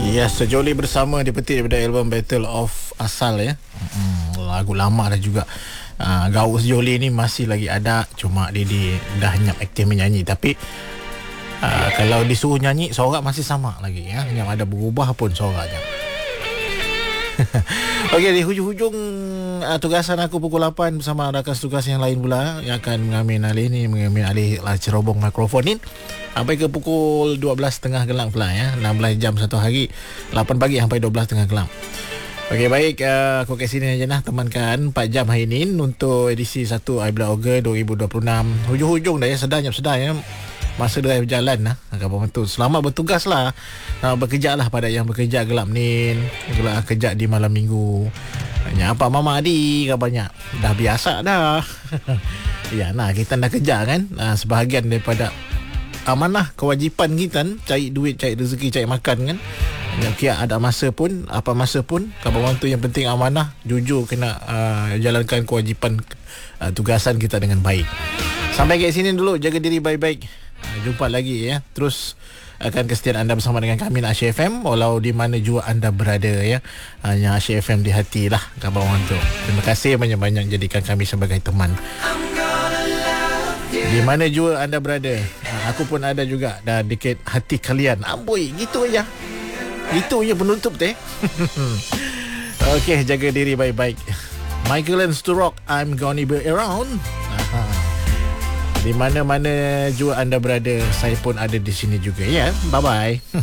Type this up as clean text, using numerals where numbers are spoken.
Ya, Sejoli bersama dipetik daripada album Battle of Asal ya. Lagu lama dah juga. Gaul Sejoli ni masih lagi ada, cuma dia dah nyap aktif menyanyi. Tapi kalau disuruh nyanyi, sorak masih sama lagi ya. Yang ada berubah pun soraknya. Okey, di hujung-hujung tugasan aku pukul 8 bersama rakan tugas yang lain pula yang akan mengambil alih cerobong mikrofon ni sampai ke pukul 12.30 gelap pula ya. 16 jam satu hari, 8 pagi sampai 12.30 gelap. Okey, baik, aku kat sini aja lah temankan 4 jam hari ni untuk edisi 1 bulan Ogos 2026. Hujung-hujung dah ya, sedar ya. Masa drive berjalan lah. Selamat bertugas lah. Bekerja lah pada yang bekerja gelap ni. Gelap kerja di malam minggu. Apa Mama Adi kan banyak. Dah biasa dah. Ya, kita dah kerja kan. Sebahagian daripada amanah kewajipan kita, cari duit, cari rezeki, cari makan kan. Kira ada masa pun, apa masa pun, kawan tu yang penting amanah, jujur kena jalankan kewajipan tugasan kita dengan baik. Sampai kat sini dulu, jaga diri baik-baik. Jumpa lagi ya. Terus akan kesetiaan anda bersama dengan kami Asyik FM, walau di mana jua anda berada ya. Hanya Asyik FM di hati lah kawan tu. Terima kasih banyak-banyak jadikan kami sebagai teman. Di mana jua anda berada, aku pun ada juga dah dekat hati kalian. Amboi, gitu aja. Itu je penutup teh. Okey, jaga diri baik-baik. Michael and Stu Rock, I'm gonna be around. Di mana-mana jua anda berada, saya pun ada di sini juga ya. Bye-bye.